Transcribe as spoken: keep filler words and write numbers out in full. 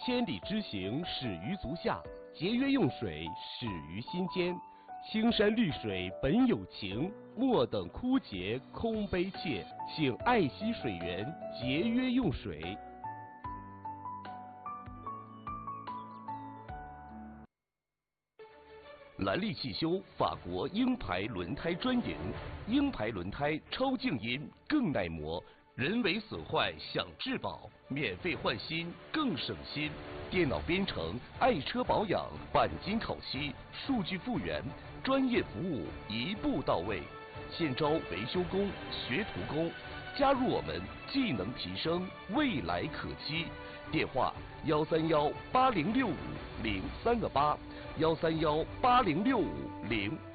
千里之行，始于足下；节约用水，始于心间。青山绿水本有情，莫等枯竭空悲切。请爱惜水源，节约用水。兰利汽修法国鹰牌轮胎专营，鹰牌轮胎超静音，更耐磨，人为损坏享质保，免费换新更省心。电脑编程，爱车保养，钣金烤漆，数据复原，专业服务一步到位。现招维修工、学徒工，加入我们，技能提升，未来可期。电话：幺三幺八零六五零三个八。幺三幺八零六五零